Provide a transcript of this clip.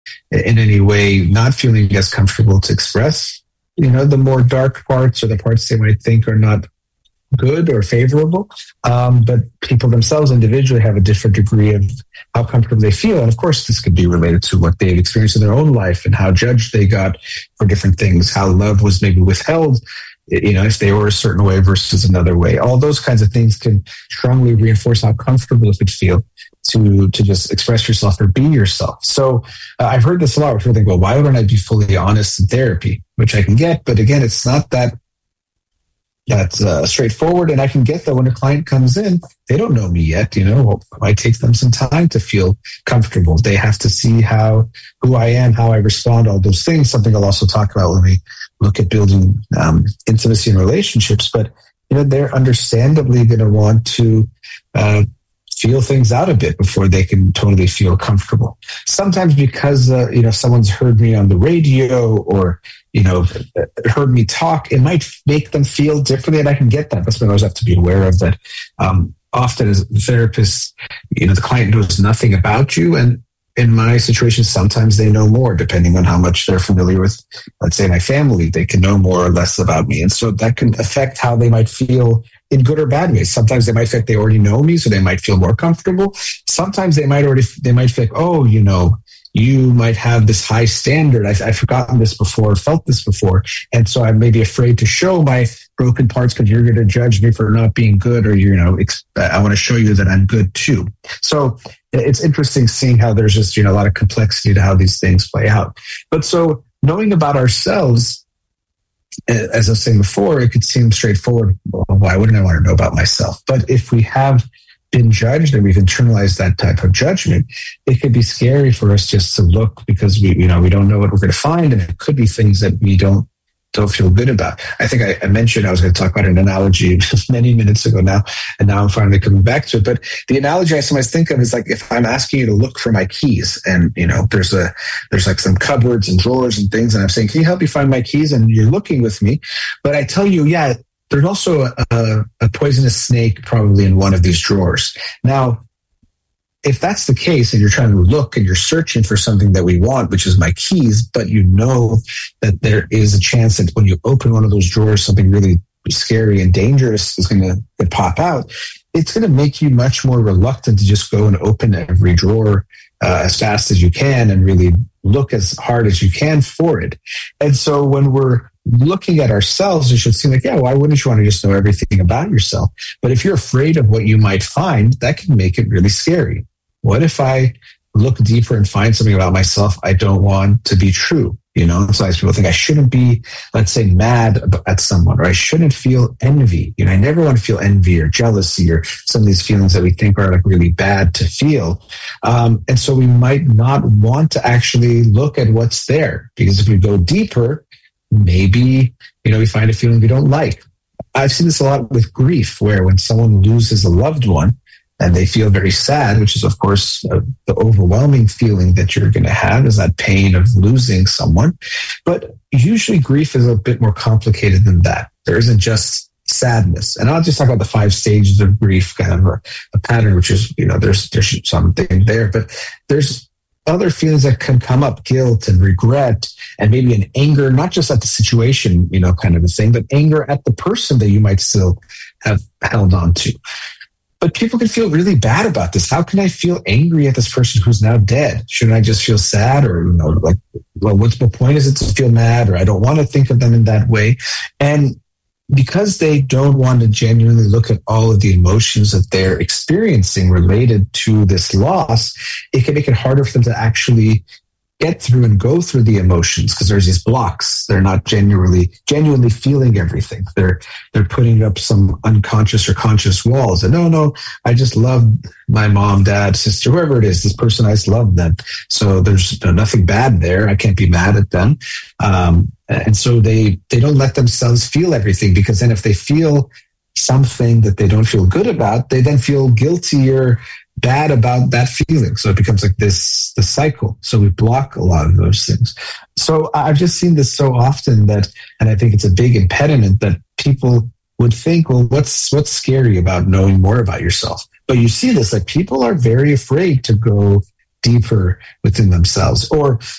in any way not feeling as comfortable to express, the more dark parts or the parts they might think are not good or favorable. But people themselves individually have a different degree of how comfortable they feel. And of course, this could be related to what they've experienced in their own life and how judged they got for different things, how love was maybe withheld, if they were a certain way versus another way. All those kinds of things can strongly reinforce how comfortable it would feel to just express yourself or be yourself. So I've heard this a lot where people think, well, why wouldn't I be fully honest in therapy? Which I can get, but again, it's not that straightforward. And I can get that when a client comes in, they don't know me yet. It might take them some time to feel comfortable. They have to see who I am, how I respond, all those things. Something I'll also talk about when we look at building intimacy and relationships. But they're understandably going to want to feel things out a bit before they can totally feel comfortable. Sometimes because someone's heard me on the radio or heard me talk, it might make them feel differently, and I can get that. That's what I always have to be aware of. That often as a therapist, the client knows nothing about you, and in my situation, sometimes they know more, depending on how much they're familiar with, let's say, my family. They can know more or less about me. And so that can affect how they might feel in good or bad ways. Sometimes they might feel like they already know me, so they might feel more comfortable. Sometimes they might feel like, oh, you might have this high standard. I've forgotten this before, felt this before. And so I may be afraid to show my broken parts because you're going to judge me for not being good, or, I want to show you that I'm good too. So it's interesting seeing how there's just, a lot of complexity to how these things play out. But so knowing about ourselves, as I was saying before, it could seem straightforward. Well, why wouldn't I want to know about myself? But if we have been judged and we've internalized that type of judgment, it could be scary for us just to look, because we don't know what we're going to find, and it could be things that we don't feel good about. I think I mentioned I was going to talk about an analogy many minutes ago now, and now I'm finally coming back to it. But the analogy I sometimes think of is like if I'm asking you to look for my keys, and there's like some cupboards and drawers and things, and I'm saying, can you help me find my keys? And you're looking with me, but I tell you, yeah, there's also a poisonous snake probably in one of these drawers. Now, if that's the case and you're trying to look and you're searching for something that we want, which is my keys, but you know that there is a chance that when you open one of those drawers, something really scary and dangerous is going to pop out, it's going to make you much more reluctant to just go and open every drawer as fast as you can and really look as hard as you can for it. And so when we're looking at ourselves, it should seem like, yeah, why wouldn't you want to just know everything about yourself? But if you're afraid of what you might find, that can make it really scary. What if I look deeper and find something about myself I don't want to be true? Sometimes people think I shouldn't be, let's say, mad at someone, or I shouldn't feel envy. I never want to feel envy or jealousy or some of these feelings that we think are like really bad to feel. And so we might not want to actually look at what's there, because if we go deeper, maybe, we find a feeling we don't like. I've seen this a lot with grief, where when someone loses a loved one, and they feel very sad, which is, of course, the overwhelming feeling that you're going to have is that pain of losing someone. But usually grief is a bit more complicated than that. There isn't just sadness. And I'll just talk about the 5 stages of grief, kind of a pattern, which is, there's something there. But there's other feelings that can come up, guilt and regret, and maybe an anger, not just at the situation, kind of a thing, but anger at the person that you might still have held on to. But people can feel really bad about this. How can I feel angry at this person who's now dead? Shouldn't I just feel sad? Or, what's the point is it to feel mad? Or I don't want to think of them in that way. And because they don't want to genuinely look at all of the emotions that they're experiencing related to this loss, it can make it harder for them to actually get through and go through the emotions, because there's these blocks. They're not genuinely feeling everything. They're putting up some unconscious or conscious walls. And no, I just love my mom, dad, sister, whoever it is, this person, I just love them. So there's nothing bad there. I can't be mad at them. And so they don't let themselves feel everything, because then if they feel something that they don't feel good about, they then feel guilty or bad about that feeling. So it becomes like the cycle. So we block a lot of those things. So I've just seen this so often and I think it's a big impediment, that people would think, well, what's scary about knowing more about yourself? But you see this, like people are very afraid to go deeper within themselves. Or